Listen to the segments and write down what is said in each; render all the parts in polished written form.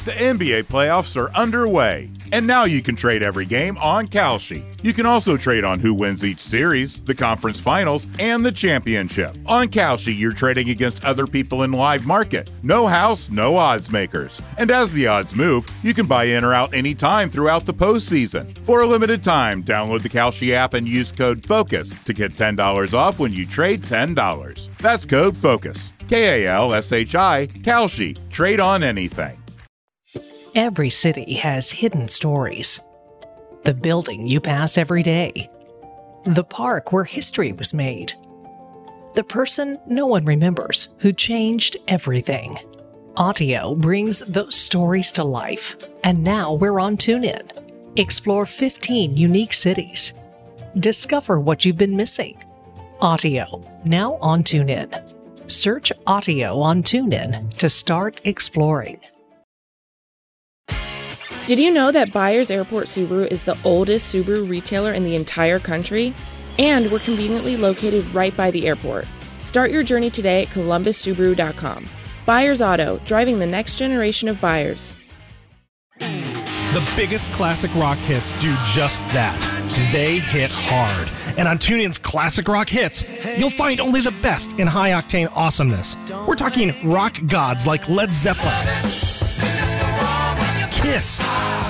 The NBA playoffs are underway, and now you can trade every game on Kalshi. You can also trade on who wins each series, the conference finals, and the championship. On Kalshi, you're trading against other people in live market. No house, no odds makers. And as the odds move, you can buy in or out anytime throughout the postseason. For a limited time, download the Kalshi app and use code FOCUS to get $10 off when you trade $10. That's code FOCUS. Kalshi, Kalshi. Trade on anything. Every city has hidden stories. The building you pass every day. The park where history was made. The person no one remembers who changed everything. Audio brings those stories to life. And now we're on TuneIn. Explore 15 unique cities. Discover what you've been missing. Audio, now on TuneIn. Search Audio on TuneIn to start exploring. Did you know that Byers Airport Subaru is the oldest Subaru retailer in the entire country? And we're conveniently located right by the airport. Start your journey today at columbussubaru.com. Byers Auto, driving the next generation of buyers. The biggest classic rock hits do just that. They hit hard. And on TuneIn's Classic Rock Hits, you'll find only the best in high-octane awesomeness. We're talking rock gods like Led Zeppelin, Kiss,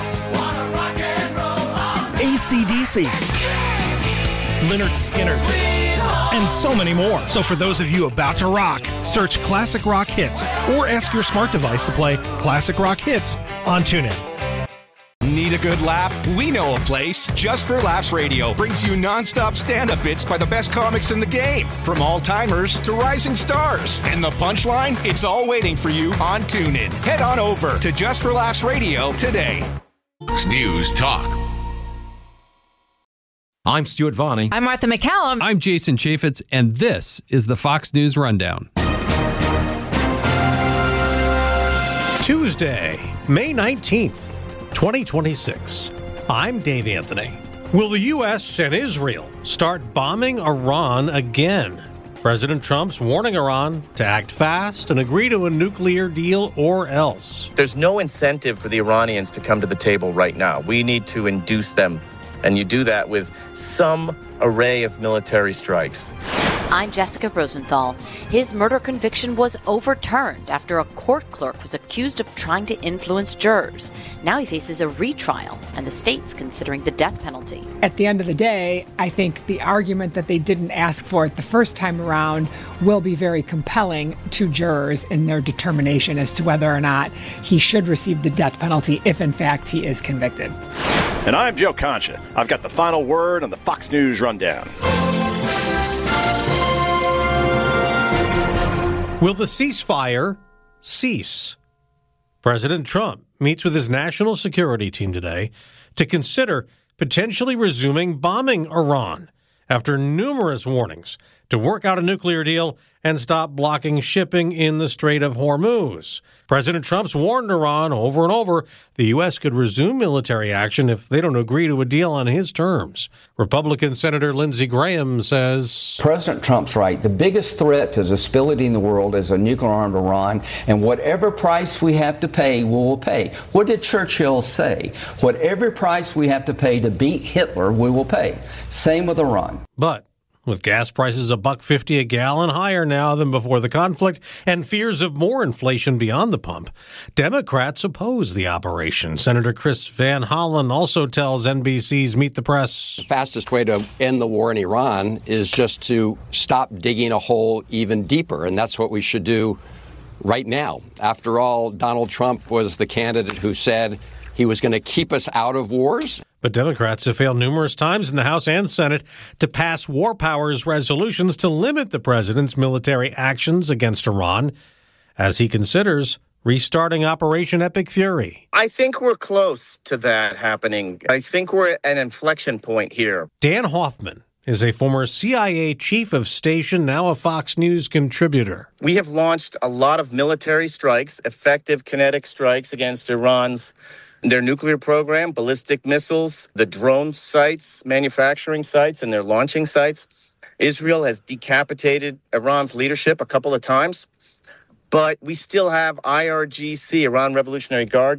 AC/DC, Lynyrd Skynyrd, and so many more. So for those of you about to rock, search Classic Rock Hits or ask your smart device to play Classic Rock Hits on TuneIn. Need a good laugh? We know a place. Just for Laughs Radio brings you nonstop stand-up bits by the best comics in the game, from all-timers to rising stars. And the punchline? It's all waiting for you on TuneIn. Head on over to Just for Laughs Radio today. Fox News Talk. I'm Stuart Varney. I'm Martha McCallum. I'm Jason Chaffetz, and this is the Fox News Rundown. Tuesday, May 19th. 2026. I'm Dave Anthony. Will the U.S. and Israel start bombing Iran again? President Trump's warning Iran to act fast and agree to a nuclear deal or else. There's no incentive for the Iranians to come to the table right now. We need to induce them, and you do that with some array of military strikes. I'm Jessica Rosenthal. His murder conviction was overturned after a court clerk was accused of trying to influence jurors. Now he faces a retrial, and the state's considering the death penalty. At the end of the day, I think the argument that they didn't ask for it the first time around will be very compelling to jurors in their determination as to whether or not he should receive the death penalty if, in fact, he is convicted. And I'm Joe Concha. I've got the final word on the Fox News Rundown. Will the ceasefire cease? President Trump meets with his national security team today to consider potentially resuming bombing Iran after numerous warnings to work out a nuclear deal and stop blocking shipping in the Strait of Hormuz. President Trump's warned Iran over and over the U.S. could resume military action if they don't agree to a deal on his terms. Republican Senator Lindsey Graham says, President Trump's right. The biggest threat to the stability in the world is a nuclear-armed Iran, and whatever price we have to pay, we will pay. What did Churchill say? Whatever price we have to pay to beat Hitler, we will pay. Same with Iran. But with gas prices $1.50 a gallon higher now than before the conflict and fears of more inflation beyond the pump, Democrats oppose the operation. Senator Chris Van Hollen also tells NBC's Meet the Press, the fastest way to end the war in Iran is just to stop digging a hole even deeper, and that's what we should do right now. After all, Donald Trump was the candidate who said he was going to keep us out of wars. But Democrats have failed numerous times in the House and Senate to pass war powers resolutions to limit the president's military actions against Iran as he considers restarting Operation Epic Fury. I think we're close to that happening. I think we're at an inflection point here. Dan Hoffman is a former CIA chief of station, now a Fox News contributor. We have launched a lot of military strikes, effective kinetic strikes against their nuclear program, ballistic missiles, the drone sites, manufacturing sites, and their launching sites. Israel has decapitated Iran's leadership a couple of times, but we still have IRGC, Iran Revolutionary Guard,